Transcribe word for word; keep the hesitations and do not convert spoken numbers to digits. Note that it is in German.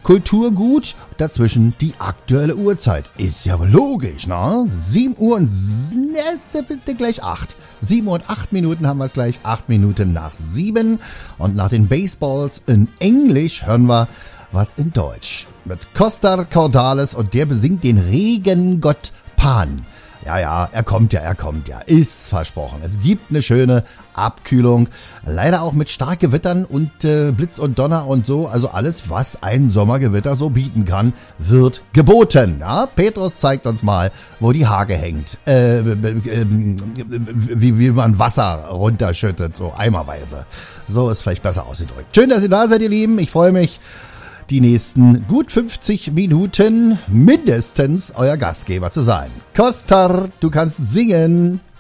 Kulturgut, dazwischen die aktuelle Uhrzeit. Ist ja wohl logisch, ne? sieben Uhr und ne, bitte gleich acht. sieben Uhr und acht Minuten haben wir es gleich, acht Minuten nach sieben. Und nach den Baseballs in Englisch hören wir was in Deutsch. Mit Costa Cordalis und der besingt den Regengott Pan. Ja, ja, er kommt ja, er kommt ja, ist versprochen. Es gibt eine schöne Abkühlung, leider auch mit stark Gewittern und äh, Blitz und Donner und so. Also alles, was ein Sommergewitter so bieten kann, wird geboten. Ja, Petrus zeigt uns mal, wo die Hake hängt, äh, äh, wie, wie man Wasser runterschüttet, so eimerweise. So ist vielleicht besser ausgedrückt. Schön, dass ihr da seid, ihr Lieben. Ich freue mich, die nächsten gut fünfzig Minuten mindestens euer Gastgeber zu sein. Kostar, du kannst singen.